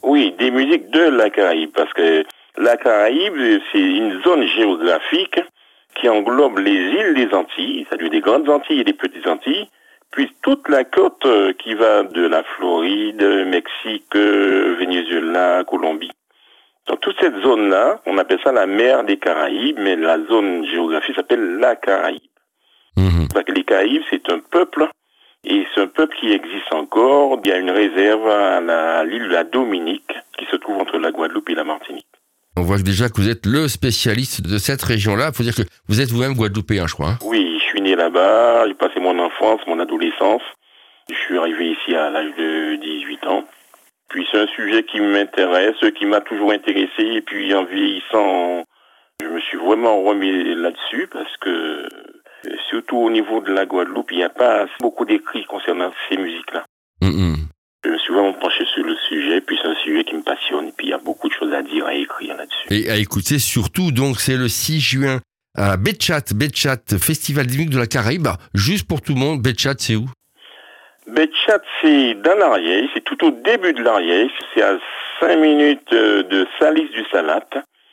Oui, des musiques de la Caraïbe, parce que la Caraïbe, c'est une zone géographique qui englobe les îles des Antilles, c'est-à-dire des grandes Antilles et des petites Antilles, puis toute la côte qui va de la Floride, Mexique, Venezuela, Colombie. Dans toute cette zone-là, on appelle ça la mer des Caraïbes, mais la zone géographique s'appelle la Caraïbe. Parce que les Caraïbes, c'est un peuple, et c'est un peuple qui existe encore. Il y a une réserve à l'île de la Dominique, qui se trouve entre la Guadeloupe et la Martinique. On voit déjà que vous êtes le spécialiste de cette région-là. Il faut dire que vous êtes vous-même guadeloupéen, je crois. Hein. Oui, je suis né là-bas, j'ai passé mon enfance, mon adolescence. Je suis arrivé ici à l'âge de 18 ans. Puis c'est un sujet qui m'intéresse, qui m'a toujours intéressé. Et puis en vieillissant, je me suis vraiment remis là-dessus parce que surtout au niveau de la Guadeloupe, il n'y a pas beaucoup d'écrits concernant ces musiques-là. Je me suis vraiment penché sur le sujet, puis c'est un sujet qui me passionne, puis il y a beaucoup de choses à dire, à écrire là-dessus. Et à écouter surtout, donc c'est le 6 juin à Betchat, Festival des musiques de la Caraïbe. Juste pour tout le monde, Betchat, c'est où? Betchat, c'est dans l'Ariège, c'est tout au début de l'Ariège, c'est à 5 minutes de Salis du Salat,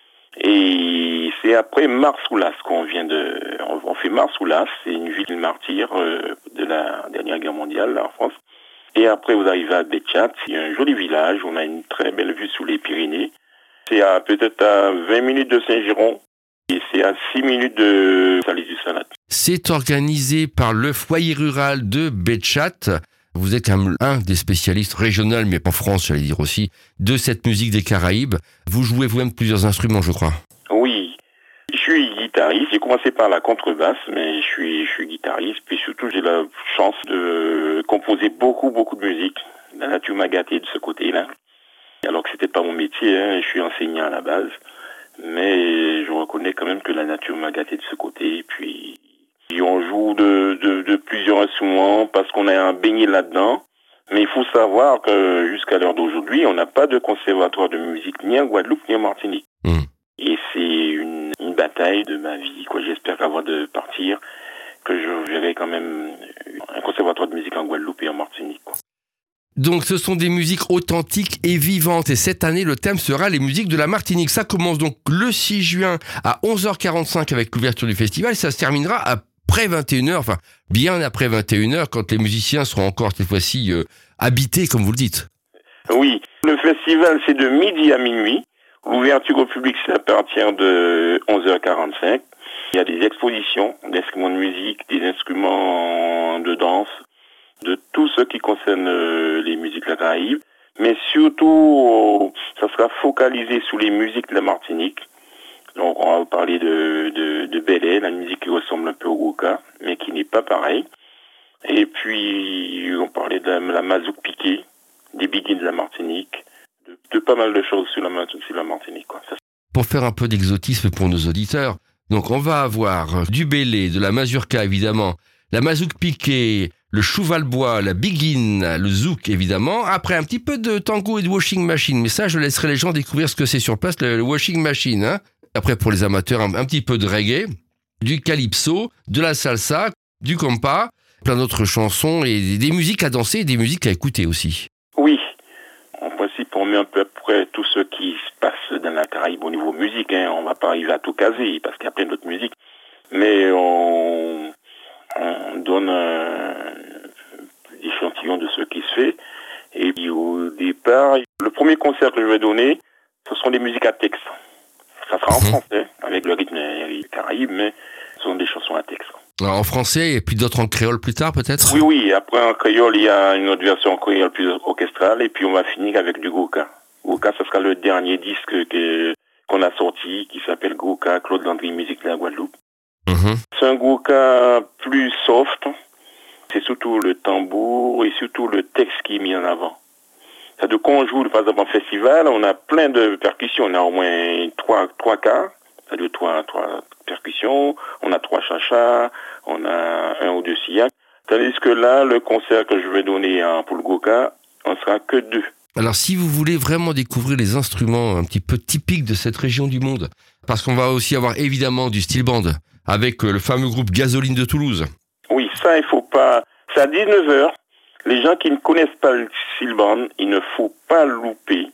et c'est après Marsoulas qu'on vient de... On fait Marsoulas, c'est une ville martyre de la dernière guerre mondiale là, en France. Et après, vous arrivez à Betchat, c'est un joli village, on a une très belle vue sous les Pyrénées. C'est peut-être à 20 minutes de Saint-Giron et c'est à 6 minutes de Salis du Salat. C'est organisé par le foyer rural de Betchat. Vous êtes un des spécialistes régionaux, mais en France, j'allais dire aussi, de cette musique des Caraïbes. Vous jouez vous-même plusieurs instruments, je crois. Oui, je suis guitariste. J'ai commencé par la contrebasse, mais je suis guitariste. Puis surtout, j'ai la chance de composer beaucoup de musique. La nature m'a gâté de ce côté-là. Alors que c'était pas mon métier, hein. Je suis enseignant à la base. Mais je reconnais quand même que la nature m'a gâté de ce côté. Et puis, on joue de plusieurs instruments parce qu'on a baigné là-dedans. Mais il faut savoir que jusqu'à l'heure d'aujourd'hui, on n'a pas de conservatoire de musique ni en Guadeloupe ni en Martinique. Et c'est une bataille de ma vie, quoi. J'espère qu'avant de partir, que je verrai quand même un conservatoire de musique en Guadeloupe et en Martinique, quoi. Donc ce sont des musiques authentiques et vivantes. Et cette année, le thème sera les musiques de la Martinique. Ça commence donc le 6 juin à 11h45 avec l'ouverture du festival. Ça se terminera après 21h, enfin bien après 21h, quand les musiciens seront encore cette fois-ci habités, comme vous le dites. Oui, le festival c'est de midi à minuit. L'ouverture au public c'est à partir de 11h45. Il y a des expositions d'instruments de musique, des instruments de danse, de tout ce qui concerne les musiques de la Caraïbe. Mais surtout, ça sera focalisé sur les musiques de la Martinique. Donc on va parler de Belay, la musique qui ressemble un peu au Gouka, mais qui n'est pas pareil. Et puis on parlait de la mazouk piquée, des biguines de la Martinique, de pas mal de choses sur la Martinique, quoi. Ça. Pour faire un peu d'exotisme pour nos auditeurs, donc on va avoir du Belay, de la mazurka évidemment, la mazouk piquée, le chouval-bois, la biguine, le zouk évidemment. Après un petit peu de tango et de washing machine, mais ça je laisserai les gens découvrir ce que c'est sur place, le washing machine. Hein. Après pour les amateurs, un petit peu de reggae, du calypso, de la salsa, du compas, plein d'autres chansons et des musiques à danser et des musiques à écouter aussi. Oui, en principe on met un peu près tout ce qui se passe dans la Caraïbe au niveau musique. Hein. On va pas arriver à tout caser parce qu'il y a plein d'autres musiques, mais on donne des échantillons de ce qui se fait. Et puis au départ, le premier concert que je vais donner, ce sont des musiques à texte. Ça sera en français, avec le rythme Caraïbe, mais ce sont des chansons à texte. Alors en français et puis d'autres en créole plus tard peut-être ? Oui. Après en créole, il y a une autre version en créole plus orchestrale et puis on va finir avec du Gouka. Gouka, ce sera le dernier disque qu'on a sorti qui s'appelle Gouka, Claude Landry, musique de la Guadeloupe. C'est un Gouka plus soft. C'est surtout le tambour et surtout le texte qui est mis en avant. C'est-à-dire qu'on joue, par exemple, en festival, on a plein de percussions. On a au moins trois quarts, c'est-à-dire trois percussions. On a 3 chachas, on a 1 ou 2 sillacs. Tandis que là, le concert que je vais donner pour le Gouka, on sera que 2. Alors, si vous voulez vraiment découvrir les instruments un petit peu typiques de cette région du monde, parce qu'on va aussi avoir évidemment du steel band, avec le fameux groupe Gasoline de Toulouse. Oui, ça, il faut pas... C'est à 19h. Les gens qui ne connaissent pas le steel band, il ne faut pas louper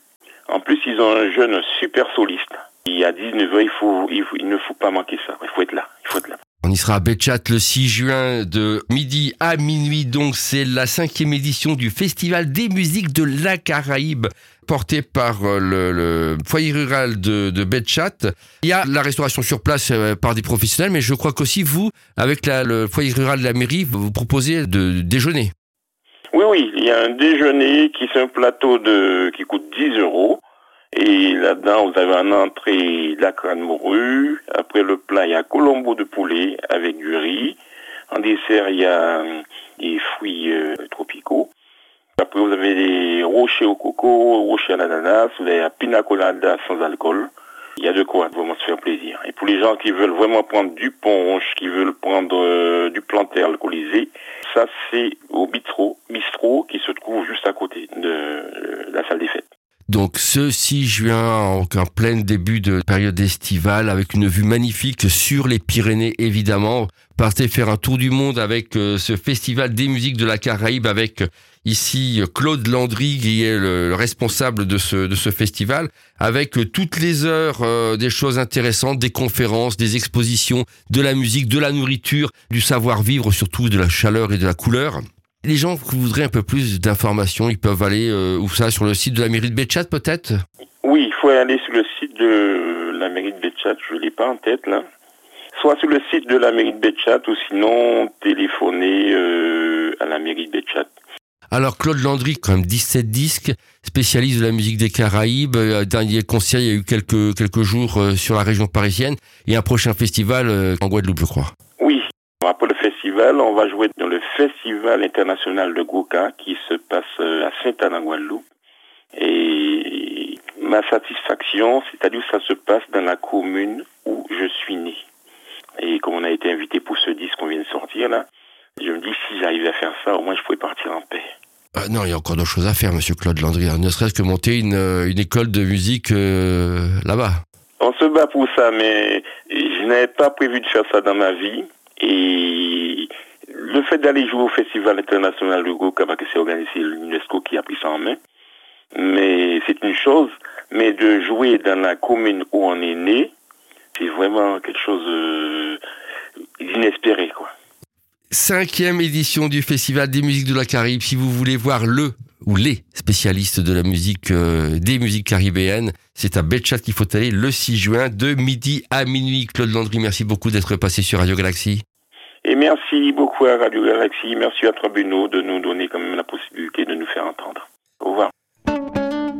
En plus, ils ont un jeune super soliste. Il y a 19 ans, il ne faut pas manquer ça. Il faut être là. On y sera à Béchat le 6 juin de midi à minuit. Donc, c'est la 5e édition du Festival des musiques de la Caraïbe, porté par le foyer rural de Béchat. Il y a la restauration sur place par des professionnels, mais je crois qu'aussi vous, avec le foyer rural de la mairie, vous proposez de déjeuner. Oui, il y a un déjeuner c'est un plateau qui coûte 10 €. Et là-dedans, vous avez en entrée la crâne morue. Après le plat, il y a colombo de poulet avec du riz. En dessert, il y a des fruits tropicaux. Après, vous avez des rochers au coco, rochers à l'ananas. Vous avez la pina colada sans alcool. Il y a de quoi vraiment se faire plaisir. Et pour les gens qui veulent vraiment prendre du punch, qui veulent prendre du plantain alcoolisé, ça c'est au bistrot qui se trouve juste à côté de la salle des fêtes. Donc ce 6 juin, en plein début de période estivale, avec une vue magnifique sur les Pyrénées évidemment. Partez faire un tour du monde avec ce festival des musiques de la Caraïbe, avec ici Claude Landry qui est le responsable de ce festival, avec toutes les heures des choses intéressantes, des conférences, des expositions, de la musique, de la nourriture, du savoir-vivre, surtout de la chaleur et de la couleur. Les gens qui voudraient un peu plus d'informations, ils peuvent aller sur le site de la mairie de Béchat peut-être ? Oui, il faut aller sur le site de la mairie de Béchat, je ne l'ai pas en tête là. Soit sur le site de la mairie de Béchat ou sinon téléphoner à la mairie de Béchat. Alors Claude Landry, quand même 17 disques, spécialiste de la musique des Caraïbes, dernier concert il y a eu quelques jours sur la région parisienne, et un prochain festival en Guadeloupe je crois. Oui. Après le festival, on va jouer dans le Festival international de Goka qui se passe à Sainte-Anne en Guadeloupe. Et ma satisfaction, c'est-à-dire que ça se passe dans la commune où je suis né. Et comme on a été invité pour ce disque qu'on vient de sortir là, je me dis si j'arrivais à faire ça, au moins je pouvais partir en paix. Non, il y a encore d'autres choses à faire, monsieur Claude Landry. Ne serait-ce que monter une école de musique là-bas. On se bat pour ça, mais je n'avais pas prévu de faire ça dans ma vie. Et le fait d'aller jouer au Festival international de Goka, parce que c'est organisé l'UNESCO qui a pris ça en main, mais c'est une chose, mais de jouer dans la commune où on est né, c'est vraiment quelque chose d'inespéré, quoi. 5e édition du Festival des musiques de la Caraïbe. Si vous voulez voir les spécialistes de la musique, des musiques caribéennes, c'est à Béchat qu'il faut aller le 6 juin de midi à minuit. Claude Landry, merci beaucoup d'être passé sur Radio Galaxy. Et merci beaucoup à Radio Galaxy, merci à toi Bruno de nous donner quand même la possibilité de nous faire entendre. Au revoir.